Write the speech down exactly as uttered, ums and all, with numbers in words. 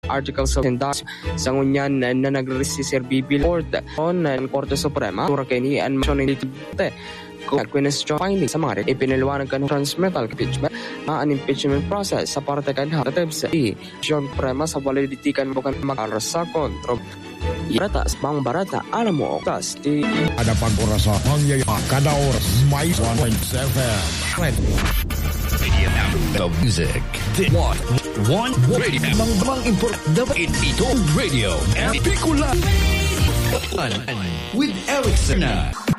articles of indictment sa ngunyan na nag-resist Sir Bibi Court on ng Korte Suprema tura kay ni and mentioning dito kung question finding sa mga rin ipiniliwanag ka ng transmittal impeachment na an impeachment process sa parte kanhatatives i John Prema sa validity kan bukan makarasa kontro Baratas, bang barata, alam mo, tas di... Ada pag-orasa, pangyayama, kada oras, may one point seven. The music. One, one, radio. Mang bang import, dapat ito radio. Epicula. With Eric Serna.